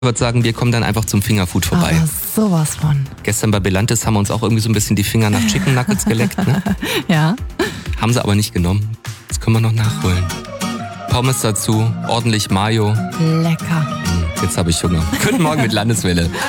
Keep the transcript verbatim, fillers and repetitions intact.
würde sagen, wir kommen dann einfach zum Fingerfood vorbei. Aber sowas von. Gestern bei Belantes haben wir uns auch irgendwie so ein bisschen die Finger nach Chicken Nuggets geleckt. Ne? Ja. Haben sie aber nicht genommen. Das können wir noch nachholen. Pommes dazu, ordentlich Mayo. Lecker. Jetzt habe ich Hunger. Guten Morgen mit Landeswelle.